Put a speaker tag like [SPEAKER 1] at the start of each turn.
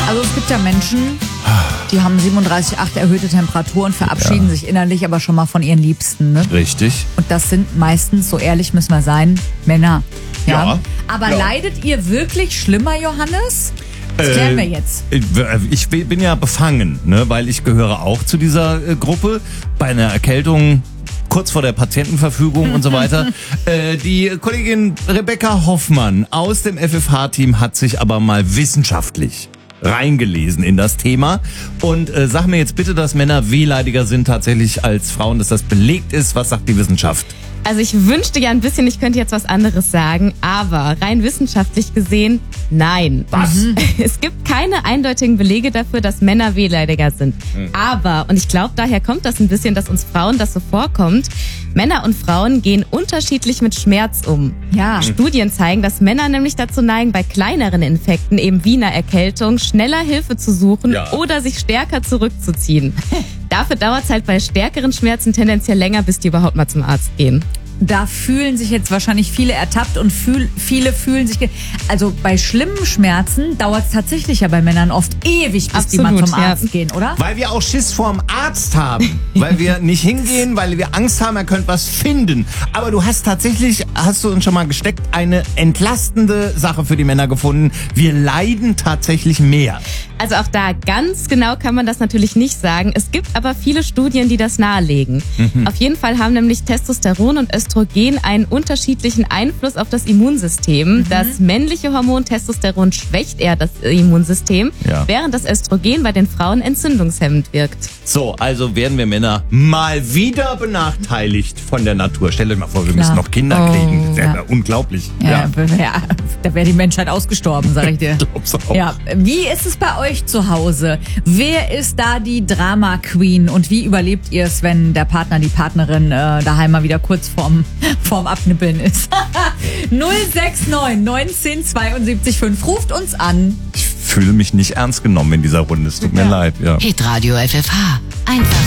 [SPEAKER 1] Also es gibt ja Menschen, die haben 37,8 erhöhte Temperatur und verabschieden sich innerlich aber schon mal von ihren Liebsten. Ne?
[SPEAKER 2] Richtig.
[SPEAKER 1] Und das sind meistens, so ehrlich müssen wir sein, Männer.
[SPEAKER 2] Ja.
[SPEAKER 1] Aber leidet ihr wirklich schlimmer, Johannes? Das klären wir jetzt.
[SPEAKER 2] Ich bin ja befangen, ne, weil ich gehöre auch zu dieser Gruppe. Bei einer Erkältung kurz vor der Patientenverfügung und so weiter. Die Kollegin Rebecca Hoffmann aus dem FFH-Team hat sich aber mal wissenschaftlich reingelesen in das Thema. Und sag mir jetzt bitte, dass Männer wehleidiger sind tatsächlich als Frauen, dass das belegt ist. Was sagt die Wissenschaft?
[SPEAKER 3] Also ich wünschte ja ein bisschen, ich könnte jetzt was anderes sagen, aber rein wissenschaftlich gesehen, nein.
[SPEAKER 2] Was?
[SPEAKER 3] Es gibt keine eindeutigen Belege dafür, dass Männer wehleidiger sind. Aber, und ich glaube, daher kommt das ein bisschen, dass uns Frauen das so vorkommt, Männer und Frauen gehen unterschiedlich mit Schmerz um.
[SPEAKER 1] Ja.
[SPEAKER 3] Studien zeigen, dass Männer nämlich dazu neigen, bei kleineren Infekten, eben wie einer Erkältung, schneller Hilfe zu suchen oder sich stärker zurückzuziehen. Dafür dauert es halt bei stärkeren Schmerzen tendenziell länger, bis die überhaupt mal zum Arzt gehen.
[SPEAKER 1] Da fühlen sich jetzt wahrscheinlich viele ertappt und viele fühlen sich... Also bei schlimmen Schmerzen dauert es tatsächlich ja bei Männern oft ewig, bis die mal zum Arzt gehen, oder?
[SPEAKER 2] Weil wir auch Schiss vorm Arzt haben. Weil wir nicht hingehen, weil wir Angst haben, er könnte was finden. Aber du hast du uns schon mal gesteckt, eine entlastende Sache für die Männer gefunden. Wir leiden tatsächlich mehr.
[SPEAKER 3] Also auch da ganz genau kann man das natürlich nicht sagen. Es gibt aber viele Studien, die das nahelegen. Auf jeden Fall haben nämlich Testosteron und Östrogen einen unterschiedlichen Einfluss auf das Immunsystem. Das männliche Hormon Testosteron schwächt eher das Immunsystem, während das Östrogen bei den Frauen entzündungshemmend wirkt.
[SPEAKER 2] So, also werden wir Männer mal wieder benachteiligt von der Natur. Stellt euch mal vor, wir müssen noch Kinder kriegen. Das ist ja unglaublich.
[SPEAKER 1] Ja, da wäre die Menschheit ausgestorben, sag ich dir.
[SPEAKER 2] Glaub's auch.
[SPEAKER 1] Ja, wie ist es bei euch zu Hause? Wer ist da die Drama Queen und wie überlebt ihr es, wenn der Partner, die Partnerin daheim mal wieder kurz vorm Abnippeln ist? 069 19 72 5. Ruft uns an.
[SPEAKER 2] Ich fühle mich nicht ernst genommen in dieser Runde. Es tut mir leid. Ja.
[SPEAKER 4] Hitradio FFH. Einfach